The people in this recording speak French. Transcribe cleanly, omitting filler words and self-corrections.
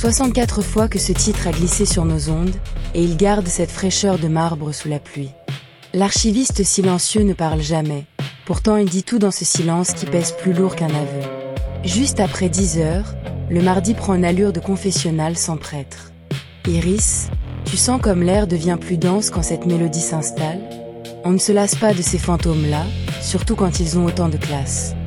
64 fois que ce titre a glissé sur nos ondes, et il garde cette fraîcheur de marbre sous la pluie. L'archiviste silencieux ne parle jamais, pourtant il dit tout dans ce silence qui pèse plus lourd qu'un aveu. Juste après 10 heures, le mardi prend une allure de confessionnal sans prêtre. Iris, tu sens comme l'air devient plus dense quand cette mélodie s'installe? On ne se lasse pas de ces fantômes-là, surtout quand ils ont autant de classe.